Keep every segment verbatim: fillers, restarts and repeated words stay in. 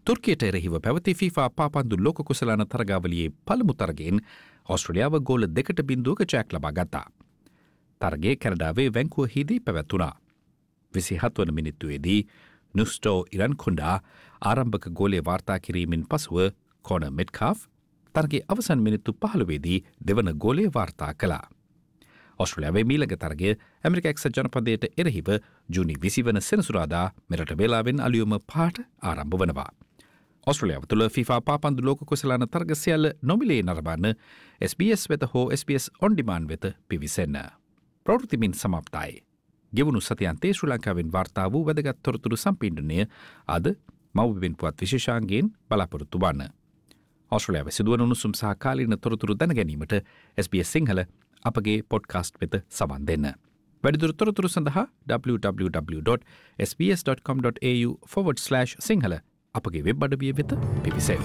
තුර්කියට එරෙහිව පැවති ෆිෆා පාපන්දු ලෝක කුසලාන තරගාවලියේ පළමු තරගයෙන් ඔස්ට්‍රේලියාව ගෝල දෙකට බින්දුවක ජයක් ලබා ගත්තා. තරගයේ කැනඩාවේ වැන්කුවර්හිදී පැවැත්වුණා. විසිහත් වන මිනිත්තුවේදී නුස්ටෝ ඉරන්කොන්ඩා ආරම්භක ගෝලය වාර්තා කිරීමෙන් පසුව කොන මෙට්කාෆ් තරගේ අවසන් මිනිත්තු පහළොවේදී දෙවන ගෝලය වාර්තා කළා. ඔස්ට්‍රේලියාවේ මීළඟ තරගය ඇමරික එක්සත් ජනපදයට එරෙහිව ජූනි විසි වන සෙනසුරාදා මෙරට වේලාවෙන් අලියුම පහට ආරම්භ වනවා. ඔස්ට්‍රේලියාව තුළ ෆිෆා පාපන්දු ලෝක කුසලාන තරග සියල්ල නොමිලේ නරඹන්න එස් බී එස් වෙත හෝ S B S on demand වෙත පිවිසෙන්න. ප්‍රවෘත්තිමින් සමාප්තයි. ගෙවුණු සතියන්තේ ශ්‍රී ලංකාවෙන් වාර්තා වූ වැදගත් තොරතුරු සම්පීඩනය අද මව්බිම් පුවත් විශේෂාංගයෙන් බලාපොරොත්තු වන්න. ඔස්ට්‍රේලියාවේ සිදුවන උණුසුම් සහ කාලීන තොරතුරු දැනගැනීමට එස් බී එස් සිංහල අපගේ පොඩ්කාස්ට් වෙත සවන් දෙන්න. වැඩිදුර තොරතුරු සඳහා W W W dot S B S dot කොම් dot A you forward slash Sinhala අපගේ වෙබ් අඩවිය වෙත පිවිසෙන්න.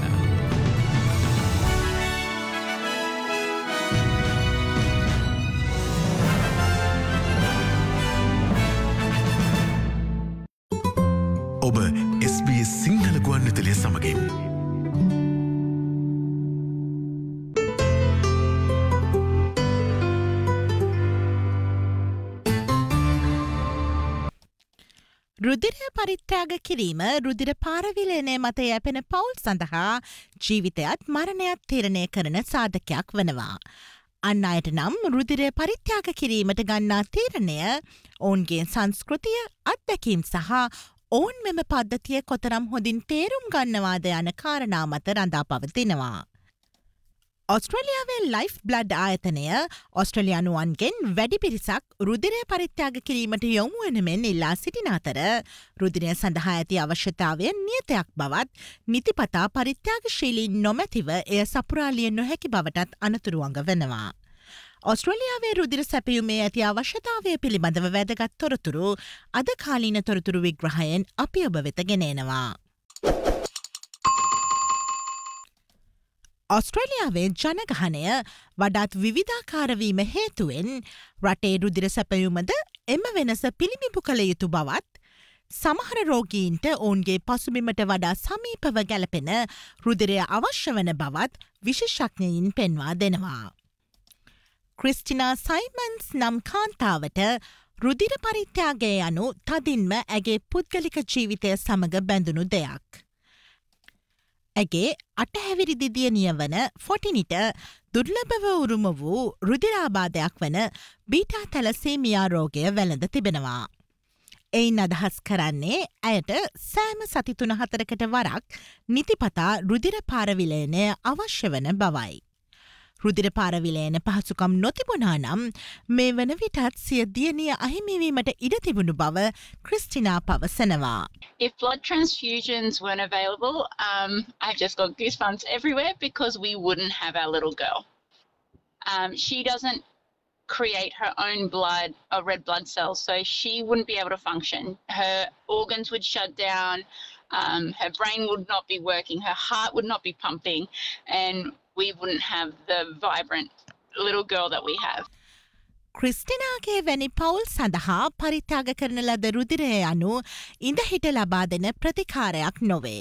ඔබ එස් බී එස් සිංහල ගුවන්විදුලිය සමගින් රුධිරය පරිත්‍යාග කිරීම රුධිර පාරවිලයනය මත යැපෙන පවුල් සඳහා ජීවිතයත් මරණයත් තීරණය කරන සාධකයක් වනවා. අන් අයට නම් රුධිරය පරිත්‍යාග කිරීමට ගන්නා තීරණය ඔවුන්ගේ සංස්කෘතිය අත්දැකීම් සහ ඔවුන් මෙම පද්ධතිය කොතරම් හොඳින් තේරුම් ගන්නවාද යන කාරණා මත රඳා පවතිනවා. ඔස්ට්‍රේලියාවේ ලයිෆ් බ්ලඩ් ආයතනය ඔස්ට්‍රේලියානුවන්ගෙන් වැඩි පිරිසක් රුධිරය පරිත්‍යාග කිරීමට යොමු වන මෙන් ඉල්ලා සිටින අතර රුධිරය සඳහා ඇති අවශ්‍යතාවය නියතයක් බවත් නිතිපතා පරිත්‍යාගශීලී නොමැතිව එය සපුරාලිය නොහැකි බවටත් අනතුරුවඟ වෙනවා. ඔස්ට්‍රේලියාවේ රුධිර සැපයුමේ ඇති අවශ්‍යතාවය පිළිබඳව වැදගත් තොරතුරු අද කාලීන තොරතුරු විග්‍රහයෙන් අපි ඔබ වෙත ගෙනෙනවා. ඔස්ට්‍රේලියාවේ ජනගහනය වඩාත් විවිධාකාරවීම හේතුවෙන් රටේ රුධිර සැපයුමද එම වෙනස පිළිමිපු කළ යුතු බවත් සමහර රෝගීන්ට ඔවුන්ගේ පසුබිමට වඩා සමීපව ගැලපෙන රුධිරය අවශ්‍ය වන බවත් විශේෂඥයින් පෙන්වා දෙනවා. ක්‍රිස්ටිනා සයිමන්ස් නම් කාන්තාවට රුධිර පරිත්‍යාගය යනු තදින්ම ඇගේ පුද්ගලික ජීවිතය සමග බැඳුණු දෙයක්. ඇගේ අටහැවිරිදි දියණිය වන ෆොටිනිට දුර්ලභව උරුම වූ රුධිරාබාධයක් වන බීටා තැලසීමියා රෝගය වැළඳ තිබෙනවා. එයින් අදහස් කරන්නේ ඇයට සෑම සති තුන හතරකට වරක් නිතිපතා රුධිර පාරවිලයනය අවශ්‍ය වන බවයි. රුධිර පාරවිලයන පහසුකම් නොතිබුණා නම් මේ වන විටත් සිය දියණිය අහිමිවීමට ඉඩ තිබුණු බව ක්‍රිස්ටිනා පවසනවා. If blood transfusions weren't available, um, I've just got goosebumps everywhere because we wouldn't have our little girl. Um, she doesn't create her own blood or red blood cells, so she wouldn't be able to function. Her organs would shut down, um, her brain would not be working, her heart would not be pumping, and we wouldn't have the vibrant little girl that we have. ක්‍රිස්ටිනාගේ වැනි පවුල් සඳහා පරිත්‍යාග කරන ලද රුධිරය යනු ඉඳහිට ලබා දෙන ප්‍රතිකාරයක් නොවේ.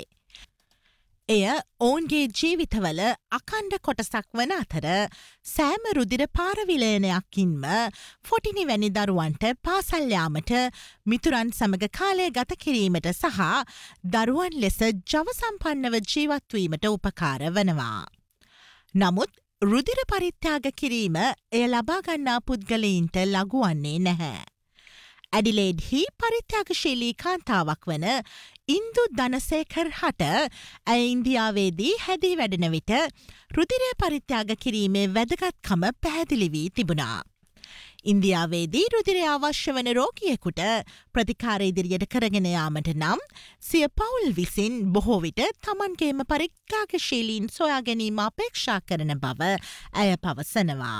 එය ඔවුන්ගේ ජීවිතවල අකණ්ඩ කොටසක් වන අතර සෑම රුධිර පාරවිලයනයක්කින්ම ෆොටිනි වැනි දරුවන්ට පාසල් යාමට මිතුරන් සමග කාලය ගත කිරීමට සහ දරුවන් ලෙස ජව සම්පන්නව ජීවත්වීමට උපකාර වනවා. නමුත් රුධිර පරිත්‍යාග කිරීම එය ලබාගන්නා පුද්ගලයින්ට ලගුවන්නේ නැහැ. ඇඩිලේඩ්හි පරිත්‍යාගශීලී කාන්තාවක් වන ඉන්දු ධනසේකර් හට ඇය ඉන්දියාවේදී හැදී වැඩෙන විට රුධිරය පරිත්‍යාග කිරීමේ වැදගත්කම පැහැදිලි වී තිබුණා. ඉන්දියාවේදී රුධිරය අවශ්‍ය වන රෝගියෙකුට ප්‍රතිකාර ඉදිරියට කරගෙන යාමට නම් සිය පවුල් විසින් බොහෝ විට තමන්ගේම පරිත්‍යාගශීලීන් සොයා ගැනීම අපේක්ෂා කරන බව ඇය පවසනවා.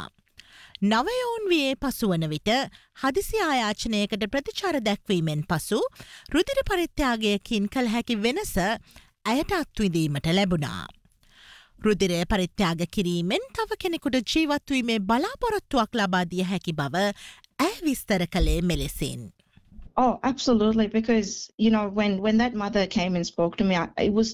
නවයෝන් වියේ පසුවන විට හදිසි ආයාචනයකට ප්‍රතිචාර දැක්වීමෙන් පසු රුධිර පරිත්‍යාගයකින් කළ හැකි වෙනස ඇයට අත්විඳීමට ලැබුණා. රුධිරය පරිත්‍යාග කිරීමෙන් තව කෙනෙකුට ජීවත්වීමේ බලාපොරොත්තුවක් ලබා දිය හැකි බව ඇය විස්තර කළේ මෙලෙසින්. Oh, absolutely. Because, you know, when, when that mother came and spoke to me, I, it was